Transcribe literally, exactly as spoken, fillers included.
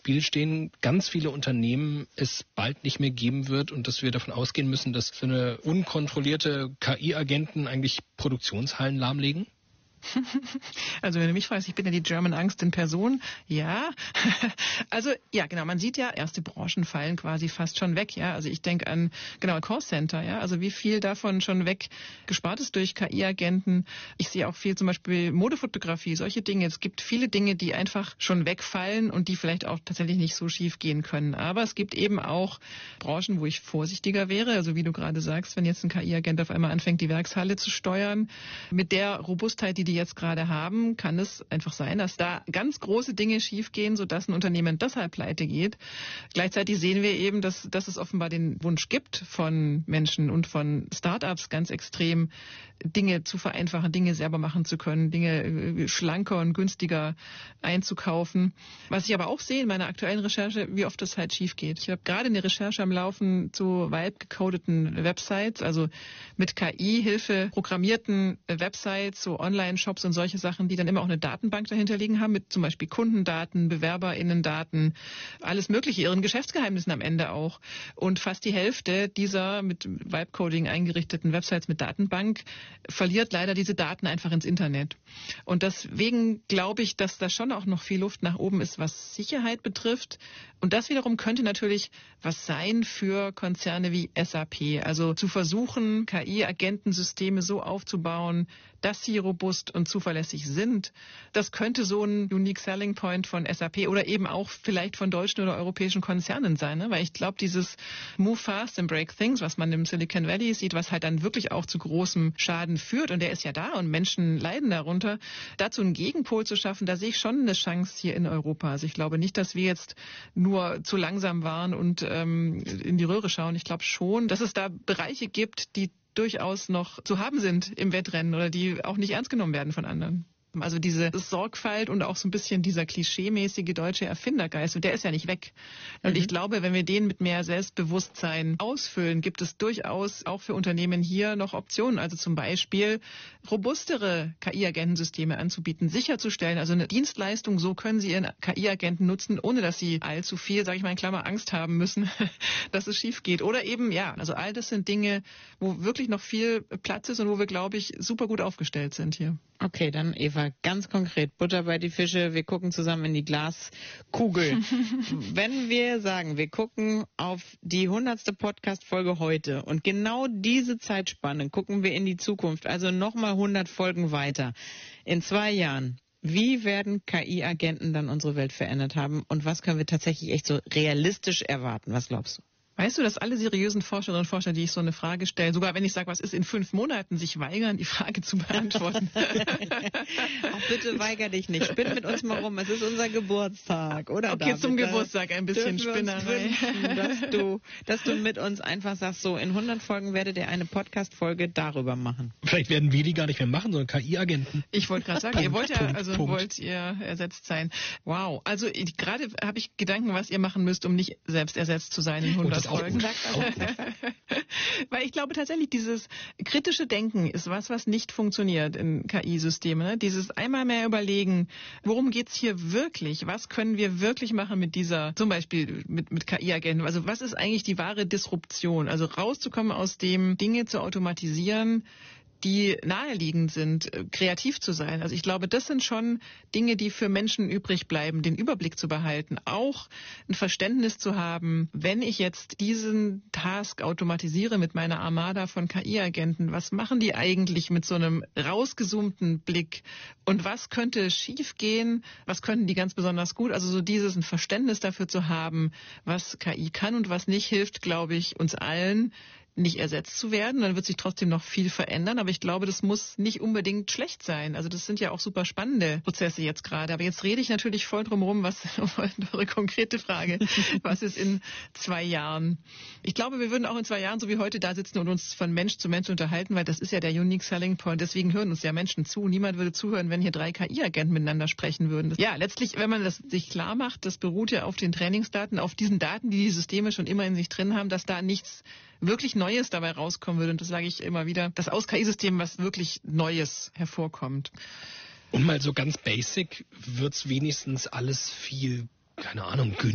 Spiel stehen, ganz viele Unternehmen es bald nicht mehr geben wird und dass wir davon ausgehen müssen, dass so eine unkontrollierte K I-Agenten eigentlich Produktionshallen lahmlegen? Also wenn du mich fragst, ich bin ja die German Angst in Person. Ja, also ja genau, man sieht ja, erste Branchen fallen quasi fast schon weg. Ja, also ich denke an genau Callcenter. Ja, also wie viel davon schon weg gespart ist durch K I-Agenten. Ich sehe auch viel zum Beispiel Modefotografie, solche Dinge. Es gibt viele Dinge, die einfach schon wegfallen und die vielleicht auch tatsächlich nicht so schief gehen können. Aber es gibt eben auch Branchen, wo ich vorsichtiger wäre. Also wie du gerade sagst, wenn jetzt ein K I-Agent auf einmal anfängt, die Werkshalle zu steuern, mit der Robustheit, die die jetzt gerade haben, kann es einfach sein, dass da ganz große Dinge schiefgehen, sodass ein Unternehmen deshalb pleite geht. Gleichzeitig sehen wir eben, dass, dass es offenbar den Wunsch gibt von Menschen und von Startups ganz extrem, Dinge zu vereinfachen, Dinge selber machen zu können, Dinge schlanker und günstiger einzukaufen. Was ich aber auch sehe in meiner aktuellen Recherche, wie oft das halt schief geht. Ich habe gerade eine Recherche am Laufen zu Vibe-gecodeten Websites, also mit K I-Hilfe programmierten Websites, so Online-Shops und solche Sachen, die dann immer auch eine Datenbank dahinter liegen haben, mit zum Beispiel Kundendaten, BewerberInnen-Daten, alles Mögliche, ihren Geschäftsgeheimnissen am Ende auch. Und fast die Hälfte dieser mit Vibe-Coding eingerichteten Websites mit Datenbank verliert leider diese Daten einfach ins Internet. Und deswegen glaube ich, dass da schon auch noch viel Luft nach oben ist, was Sicherheit betrifft. Und das wiederum könnte natürlich was sein für Konzerne wie S A P. Also zu versuchen, K I-Agentensysteme so aufzubauen, dass sie robust und zuverlässig sind. Das könnte so ein Unique Selling Point von S A P oder eben auch vielleicht von deutschen oder europäischen Konzernen sein. Ne? Weil ich glaube, dieses Move fast and break things, was man im Silicon Valley sieht, was halt dann wirklich auch zu großem Schaden führt, und der ist ja da und Menschen leiden darunter, dazu einen Gegenpol zu schaffen, da sehe ich schon eine Chance hier in Europa. Also ich glaube nicht, dass wir jetzt nur zu langsam waren und ähm, in die Röhre schauen. Ich glaube schon, dass es da Bereiche gibt, die durchaus noch zu haben sind im Wettrennen oder die auch nicht ernst genommen werden von anderen. Also diese Sorgfalt und auch so ein bisschen dieser klischeemäßige deutsche Erfindergeist, und der ist ja nicht weg. Und mhm. ich glaube, wenn wir den mit mehr Selbstbewusstsein ausfüllen, gibt es durchaus auch für Unternehmen hier noch Optionen. Also zum Beispiel robustere K I-Agentensysteme anzubieten, sicherzustellen, also eine Dienstleistung, so können Sie Ihren K I-Agenten nutzen, ohne dass Sie allzu viel, sage ich mal in Klammer, Angst haben müssen, dass es schief geht. Oder eben, ja, also all das sind Dinge, wo wirklich noch viel Platz ist und wo wir, glaube ich, super gut aufgestellt sind hier. Okay, dann Eva, ganz konkret, Butter bei die Fische, wir gucken zusammen in die Glaskugel. Wenn wir sagen, wir gucken auf die hundertste Podcast-Folge heute und genau diese Zeitspanne gucken wir in die Zukunft, also nochmal hundert Folgen weiter, in zwei Jahren, wie werden K I-Agenten dann unsere Welt verändert haben und was können wir tatsächlich echt so realistisch erwarten? Was glaubst du? Weißt du, dass alle seriösen Forscherinnen und Forscher, die ich so eine Frage stelle, sogar wenn ich sage, was ist in fünf Monaten, sich weigern, die Frage zu beantworten? Auch bitte weiger dich nicht. Spinn mit uns mal rum. Es ist unser Geburtstag, oder? Okay, David? Zum Geburtstag ein bisschen Spinnerei. Wünschen, dass du, dass du mit uns einfach sagst, so in hundert Folgen werdet ihr eine Podcast-Folge darüber machen. Vielleicht werden wir die gar nicht mehr machen, sondern K I-Agenten. Ich wollte gerade sagen, Punkt, ihr wollt ja, Punkt, also Punkt. wollt ihr ersetzt sein. Wow. Also gerade habe ich Gedanken, was ihr machen müsst, um nicht selbst ersetzt zu sein in hundert Folgen. Weil ich glaube tatsächlich, dieses kritische Denken ist was, was nicht funktioniert in K I-Systemen. Ne? Dieses einmal mehr überlegen, worum geht's hier wirklich? Was können wir wirklich machen mit dieser, zum Beispiel mit, mit K I-Agenten? Also was ist eigentlich die wahre Disruption? Also rauszukommen aus dem, Dinge zu automatisieren, die naheliegend sind, kreativ zu sein. Also ich glaube, das sind schon Dinge, die für Menschen übrig bleiben, den Überblick zu behalten, auch ein Verständnis zu haben, wenn ich jetzt diesen Task automatisiere mit meiner Armada von K I-Agenten, was machen die eigentlich mit so einem rausgezoomten Blick und was könnte schiefgehen, was könnten die ganz besonders gut, also so dieses ein Verständnis dafür zu haben, was K I kann und was nicht, hilft, glaube ich, uns allen, nicht ersetzt zu werden, dann wird sich trotzdem noch viel verändern, aber ich glaube, das muss nicht unbedingt schlecht sein. Also das sind ja auch super spannende Prozesse jetzt gerade, aber jetzt rede ich natürlich voll drum rum, was eure konkrete Frage, was ist in zwei Jahren? Ich glaube, wir würden auch in zwei Jahren so wie heute da sitzen und uns von Mensch zu Mensch unterhalten, weil das ist ja der Unique Selling Point, deswegen hören uns ja Menschen zu. Niemand würde zuhören, wenn hier drei K I-Agenten miteinander sprechen würden. Ja, letztlich, wenn man das sich klar macht, das beruht ja auf den Trainingsdaten, auf diesen Daten, die die Systeme schon immer in sich drin haben, dass da nichts wirklich Neues dabei rauskommen würde. Und das sage ich immer wieder, dass aus K I-Systemen was wirklich Neues hervorkommt. Und mal so ganz basic wird's wenigstens alles viel, keine Ahnung,